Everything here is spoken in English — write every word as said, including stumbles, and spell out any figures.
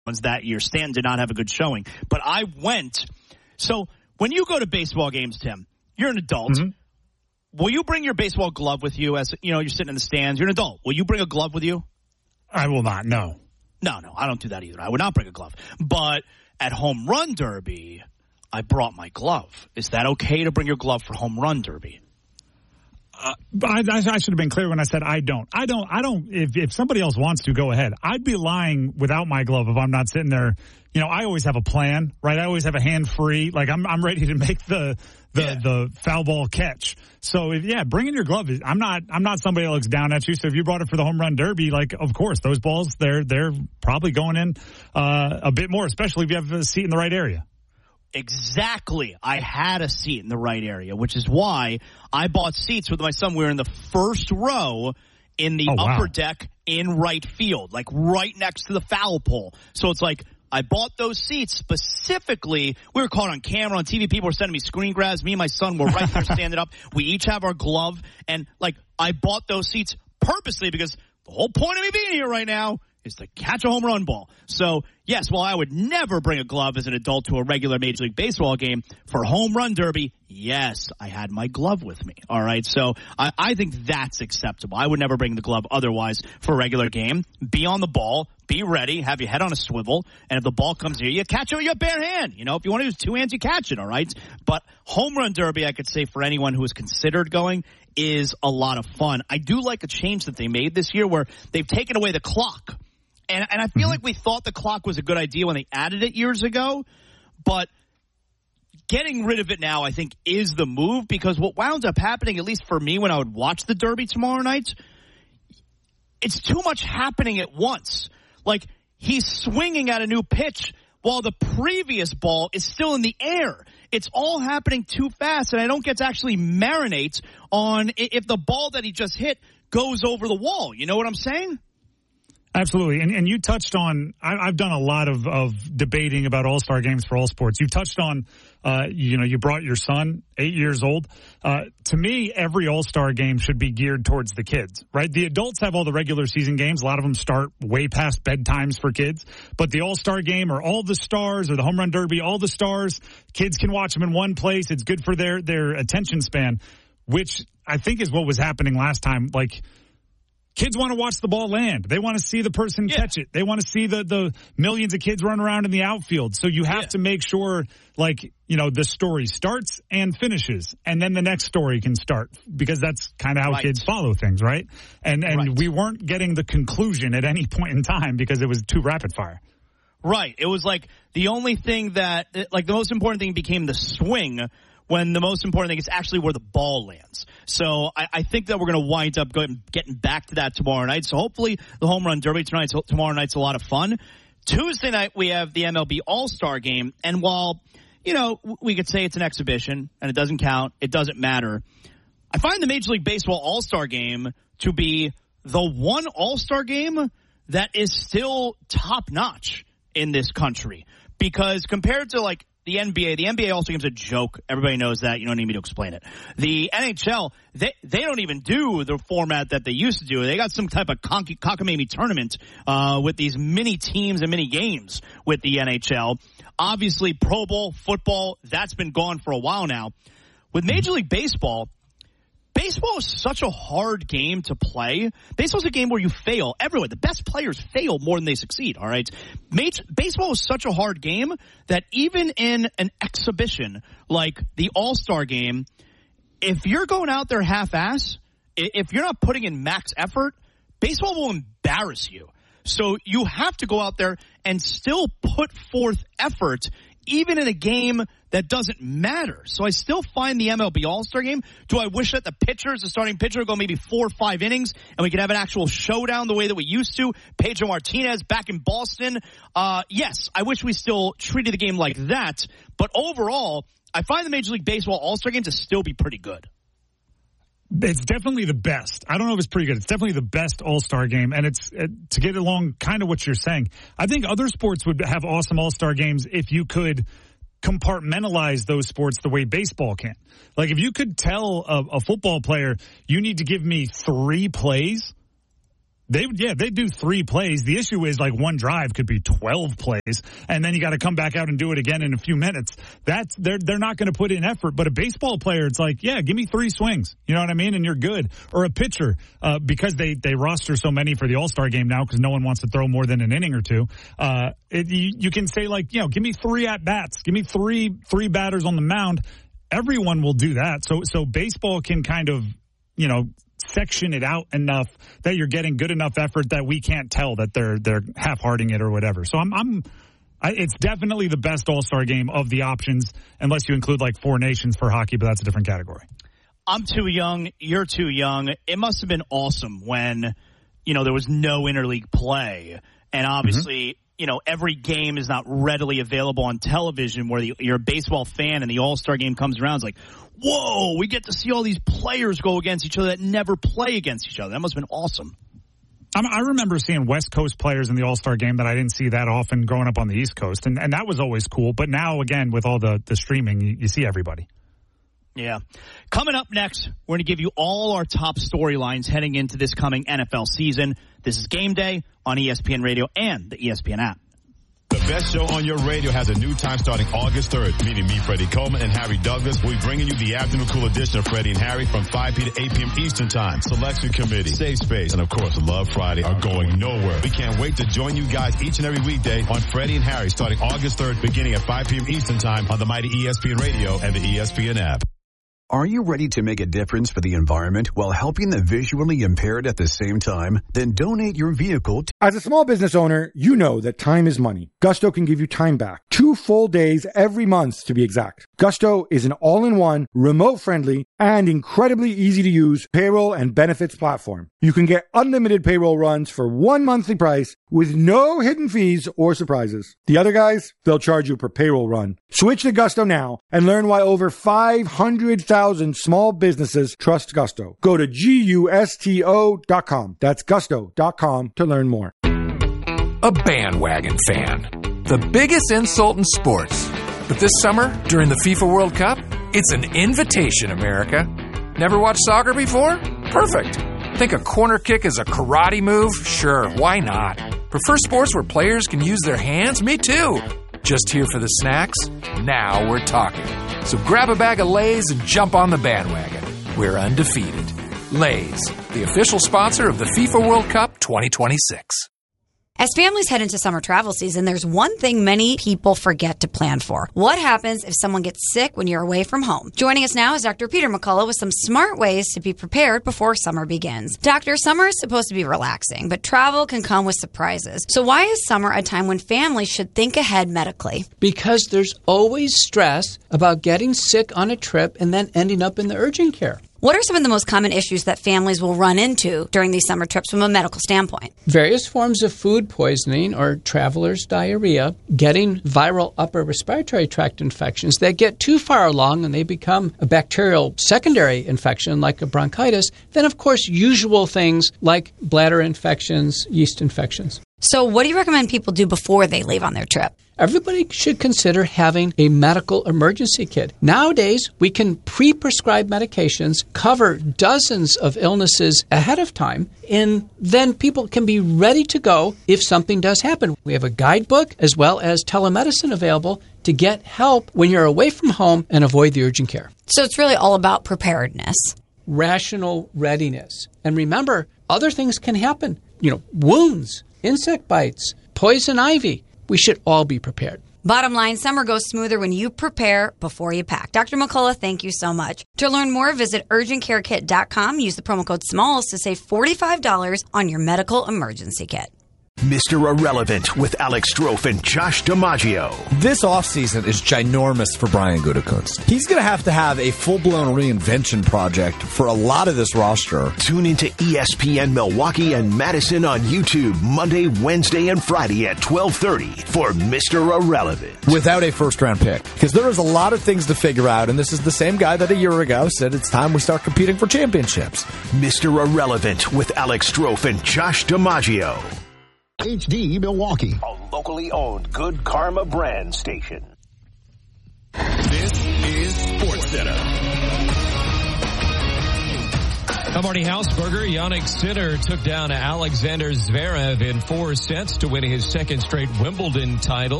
that year. Stanton did not have a good showing. But I went. So when you go to baseball games, Tim, you're an adult. Mm-hmm. Will you bring your baseball glove with you as, you know, you're sitting in the stands? You're an adult. Will you bring a glove with you? I will not, no. No, no, I don't do that either. I would not bring a glove. But at Home Run Derby, I brought my glove. Is that okay to bring your glove for Home Run Derby? Uh, I, I should have been clear when I said I don't. I don't. I don't. If, if somebody else wants to, go ahead. I'd be lying without my glove if I'm not sitting there. You know, I always have a plan, right? I always have a hand free. Like I'm, I'm ready to make the the, yeah. the foul ball catch. So if, yeah, bringing your glove is. I'm not. I'm not somebody that looks down at you. So if you brought it for the Home Run Derby, like of course those balls, they're they're probably going in uh, a bit more, especially if you have a seat in the right area. Exactly. I had a seat in the right area, which is why I bought seats with my son. We were in the first row in the oh, upper wow. deck in right field, like right next to the foul pole. So it's like I bought those seats specifically. We were caught on camera, on T V. People were sending me screen grabs. Me and my son were right there standing up. We each have our glove. And, like, I bought those seats purposely because the whole point of me being here right now is to catch a home run ball. So, yes, while I would never bring a glove as an adult to a regular Major League Baseball game, for Home Run Derby, yes, I had my glove with me. All right, so I, I think that's acceptable. I would never bring the glove otherwise for a regular game. Be on the ball, be ready, have your head on a swivel, and if the ball comes here, you catch it with your bare hand. You know, if you want to use two hands, you catch it, all right? But Home Run Derby, I could say for anyone who is considered going, is a lot of fun. I do like a change that they made this year where they've taken away the clock. And, and I feel like we thought the clock was a good idea when they added it years ago, but getting rid of it now, I think, is the move, because what wound up happening, at least for me when I would watch the Derby tomorrow night, it's too much happening at once. Like, he's swinging at a new pitch while the previous ball is still in the air. It's all happening too fast, and I don't get to actually marinate on if the ball that he just hit goes over the wall. You know what I'm saying? Absolutely. And and you touched on, I, I've done a lot of, of debating about all-star games for all sports. You touched on, uh, you know, you brought your son, eight years old. Uh, to me, every all-star game should be geared towards the kids, right? The adults have all the regular season games. A lot of them start way past bedtimes for kids. But the all-star game or all the stars or the Home Run Derby, all the stars, kids can watch them in one place. It's good for their, their attention span, which I think is what was happening last time. Like, kids want to watch the ball land. They want to see the person yeah. catch it. They want to see the, the millions of kids run around in the outfield. So you have yeah. to make sure, like, you know, the story starts and finishes, and then the next story can start, because that's kind of how right. kids follow things, right? And and right. we weren't getting the conclusion at any point in time because it was too rapid fire. Right. It was like the only thing that, like, the most important thing became the swing, when the most important thing is actually where the ball lands. So I, I think that we're going to wind up going, getting back to that tomorrow night. So hopefully the Home Run Derby tonight, tomorrow night's a lot of fun. Tuesday night we have the M L B All-Star Game. And while, you know, we could say it's an exhibition and it doesn't count, it doesn't matter, I find the Major League Baseball All-Star Game to be the one All-Star Game that is still top-notch in this country. Because compared to, like, the N B A, the N B A All-Star Game is a joke. Everybody knows that. You don't need me to explain it. The N H L, they they don't even do the format that they used to do. They got some type of conky, cockamamie tournament uh, with these mini teams and mini games with the N H L. Obviously, Pro Bowl, football, that's been gone for a while now. With Major League Baseball, baseball is such a hard game to play. Baseball is a game where you fail everywhere. The best players fail more than they succeed, all right? Major, baseball is such a hard game that even in an exhibition like the All-Star Game, if you're going out there half-ass, if you're not putting in max effort, baseball will embarrass you. So you have to go out there and still put forth effort even in a game that doesn't matter. So I still find the M L B All-Star Game. Do I wish that the pitchers, the starting pitcher, would go maybe four or five innings and we could have an actual showdown the way that we used to? Pedro Martinez back in Boston. Uh, yes, I wish we still treated the game like that. But overall, I find the Major League Baseball All-Star Game to still be pretty good. It's definitely the best. I don't know if it's pretty good. It's definitely the best All-Star Game, and it's uh, to get along kind of what you're saying. I think other sports would have awesome All-Star Games if you could compartmentalize those sports the way baseball can. Like, if you could tell a, a football player, you need to give me three plays, They yeah, they do three plays. The issue is like one drive could be twelve plays, and then you got to come back out and do it again in a few minutes. That's they're they're not going to put in effort. But a baseball player, it's like, yeah, give me three swings. You know what I mean? And you're good. Or a pitcher, uh, because they they roster so many for the All-Star game now because no one wants to throw more than an inning or two. Uh, it, you, you can say like, you know, give me three at bats, give me three three batters on the mound. Everyone will do that. So so baseball can kind of, you know, section it out enough that you're getting good enough effort that we can't tell that they're they're half-hearting it or whatever. So I'm, I'm I, it's definitely the best All-Star game of the options, unless you include like Four Nations for hockey, but that's a different category. I'm too young. You're too young. It must have been awesome when, you know, there was no interleague play, and obviously. Mm-hmm. You know, every game is not readily available on television where the, you're a baseball fan and the All-Star game comes around. It's like, whoa, we get to see all these players go against each other that never play against each other. That must have been awesome. I, I remember seeing West Coast players in the All-Star game that I didn't see that often growing up on the East Coast, and, and that was always cool. But now, again, with all the, the streaming, you, you see everybody. Yeah. Coming up next, we're going to give you all our top storylines heading into this coming N F L season. This is Game Day on E S P N Radio and the E S P N app. The best show on your radio has a new time starting August third. Meeting me, Freddie Coleman, and Harry Douglas. We'll be bringing you the afternoon cool edition of Freddie and Harry from five p.m. to eight p.m. Eastern Time. Selection Committee, Safe Space, and of course, Love Friday are going nowhere. We can't wait to join you guys each and every weekday on Freddie and Harry starting August third, beginning at five p.m. Eastern Time on the mighty E S P N Radio and the E S P N app. Are you ready to make a difference for the environment while helping the visually impaired at the same time? Then donate your vehicle to... As a small business owner, you know that time is money. Gusto can give you time back. Two full days every month to be exact. Gusto is an all-in-one, remote-friendly, and incredibly easy-to-use payroll and benefits platform. You can get unlimited payroll runs for one monthly price with no hidden fees or surprises. The other guys, they'll charge you per payroll run. Switch to Gusto now and learn why over five hundred thousand small businesses trust Gusto. Go to gusto dot com. That's gusto dot com to learn more. A bandwagon fan. The biggest insult in sports. But this summer, during the FIFA World Cup, it's an invitation, America. Never watched soccer before? Perfect. Think a corner kick is a karate move? Sure, why not? Prefer sports where players can use their hands? Me too. Just here for the snacks? Now we're talking. So grab a bag of Lay's and jump on the bandwagon. We're undefeated. Lay's, the official sponsor of the FIFA World Cup twenty twenty-six. As families head into summer travel season, there's one thing many people forget to plan for. What happens if someone gets sick when you're away from home? Joining us now is Doctor Peter McCullough with some smart ways to be prepared before summer begins. Doctor, summer is supposed to be relaxing, but travel can come with surprises. So why is summer a time when families should think ahead medically? Because there's always stress about getting sick on a trip and then ending up in the urgent care. What are some of the most common issues that families will run into during these summer trips from a medical standpoint? Various forms of food poisoning or traveler's diarrhea, getting viral upper respiratory tract infections that get too far along and they become a bacterial secondary infection like a bronchitis. Then, of course, usual things like bladder infections, yeast infections. So what do you recommend people do before they leave on their trip? Everybody should consider having a medical emergency kit. Nowadays, we can pre-prescribe medications, cover dozens of illnesses ahead of time, and then people can be ready to go if something does happen. We have a guidebook as well as telemedicine available to get help when you're away from home and avoid the urgent care. So it's really all about preparedness. Rational readiness. And remember, other things can happen. You know, wounds, insect bites, poison ivy. We should all be prepared. Bottom line, summer goes smoother when you prepare before you pack. Doctor McCullough, thank you so much. To learn more, visit urgent care kit dot com. Use the promo code SMALLS to save forty-five dollars on your medical emergency kit. Mister Irrelevant with Alex Strofe and Josh DiMaggio. This offseason is ginormous for Brian Gutekunst. He's going to have to have a full-blown reinvention project for a lot of this roster. Tune into E S P N Milwaukee and Madison on YouTube Monday, Wednesday, and Friday at twelve thirty for Mister Irrelevant. Without a first-round pick. Because there is a lot of things to figure out, and this is the same guy that a year ago said it's time we start competing for championships. Mister Irrelevant with Alex Strofe and Josh DiMaggio. H D Milwaukee, a locally owned Good Karma brand station. This is SportsCenter. I'm Marty Hausberger. Yannick Sinner took down Alexander Zverev in four sets to win his second straight Wimbledon title.